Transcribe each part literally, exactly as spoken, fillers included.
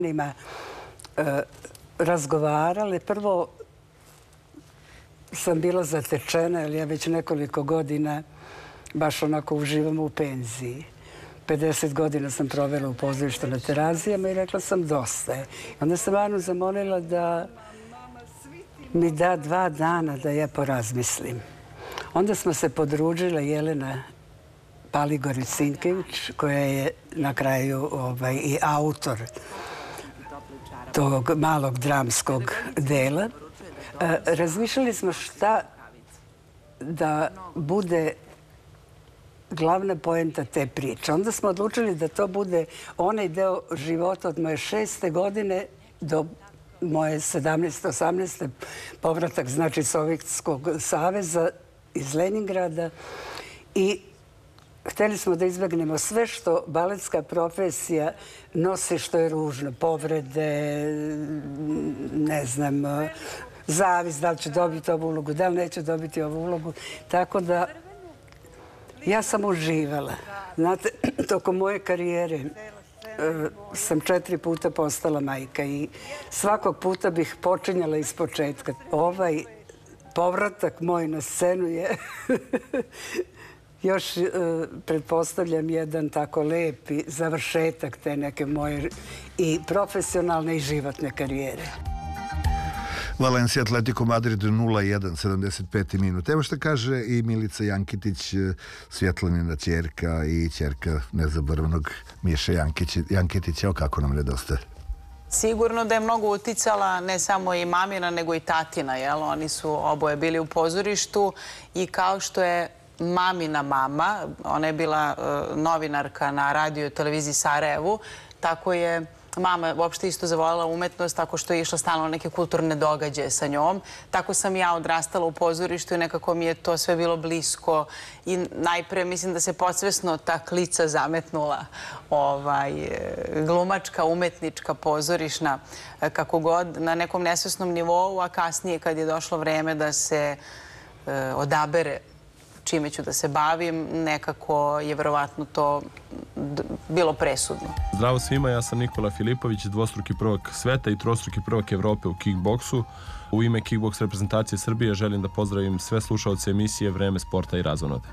njima razgovarali. Prvo sam bila zatečena, jer ja već nekoliko godina baš onako uživam u penziji. pedeset godina sam provela u pozorištu na Terazijama i rekla sam dosta je. Onda sam Anu zamolila da mi da dva dana da ja porazmislim. Onda smo se podružile Jelena Paligorić-Sinkević, koja je na kraju i autor tog malog dramskog dela. Razmišljali smo šta da bude glavna poenta te priče. Onda smo odlučili da to bude onaj deo života od moje šeste godine do moje sedamnaeste, osamnaeste povratak, znači Sovjetskog saveza iz Leningrada. I hteli smo da izbegnemo sve što baletska profesija nosi, što je ružno. Povrede, ne znam, zavis, da li će dobiti ovu ulogu, da li neće dobiti ovu ulogu. Tako da ja sam uživala. Znate, tokom moje karijere sam četiri puta postala majka i svakog puta bih počinjala iz početka. Ovaj povratak moj na scenu je još, pretpostavljam, jedan tako lepi završetak te neke moje i profesionalne i životne karijere. Valencia Atletico Madrid nula jedan, sedamdeset peti minut. Evo što kaže i Milica Jankitić, Svjetlanina ćerka i ćerka nezaboravnog Miše Jankitića. Evo kako nam nedostaje. Sigurno da je mnogo uticala ne samo i mamina, nego i tatina. Oni su oboje bili u pozorištu i kao što je mamina mama, ona je bila novinarka na radio i televiziji Sarajevu, tako je mama uopšte isto zavoljela umetnost, tako što je išla stalno neke kulturne događaje sa njom. Tako sam ja odrastala u pozorištu i nekako mi je to sve bilo blisko. I najpre mislim da se podsvesno ta klica zametnula, glumačka, umetnička, pozorišna, kako god, na nekom nesvesnom nivou, a kasnije kad je došlo vreme da se odabere čime ću da se bavim, nekako je verovatno to bilo presudno. Zdravo svima, ja sam Nikola Filipović, dvostruki prvak sveta i trostruki prvak Evrope u kickboksu. U ime kickboks reprezentacije Srbije želim da pozdravim sve slušaoce emisije Vreme sporta i razonode.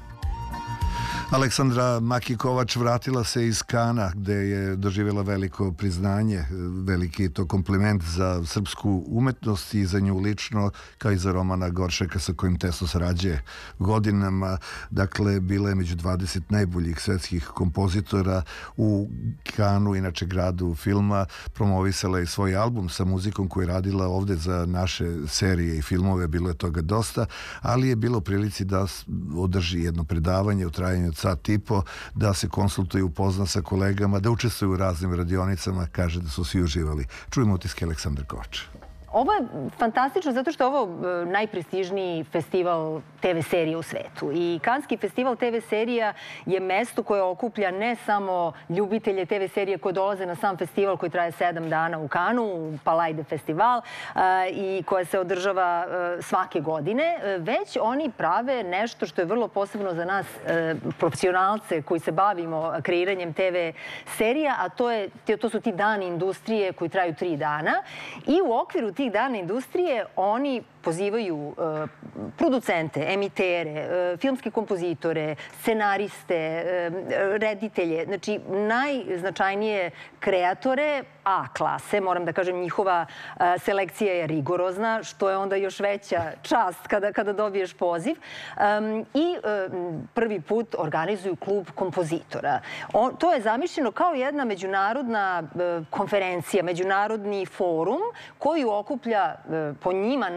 Aleksandra Maki-Kovač vratila se iz Kana, gde je doživjela veliko priznanje, veliki to kompliment za srpsku umetnost i za nju lično, kao i za Romana Goršeka sa kojim tesno sarađuje godinama. Dakle, bila je među dvadeset najboljih svetskih kompozitora u Kanu, inače gradu filma. Promovisala je svoj album sa muzikom koju je radila ovde za naše serije i filmove, bilo je toga dosta, ali je bilo u prilici da održi jedno predavanje u trajanju sat i po, da se konsultuje, upozna sa kolegama, da učestvuju u raznim radionicama, kaže da su svi uživali. Čujemo utiske Aleksandra Kovača. Ovo je fantastično zato što je ovo najprestižniji festival te ve serije u svetu. I Kanski festival te ve serija je mesto koje okuplja ne samo ljubitelje te ve serije koji dolaze na sam festival koji traje sedam dana u Kanu, u Palais de Festival, i koja se održava svake godine, već oni prave nešto što je vrlo posebno za nas profesionalce koji se bavimo kreiranjem te ve serija, a to su ti dani industrije koji traju tri dana. I u okviru tih dana industrije oni pozivaju producente, emitere, filmske kompozitore, scenariste, reditelje, znači najznačajnije kreatore A klase. Moram da kažem, njihova selekcija je rigorozna, što je onda još veća čast kada dobiješ poziv. I prvi put organizuju klub kompozitora. To je zamišljeno kao jedna međunarodna konferencija, međunarodni forum koji okuplja po njima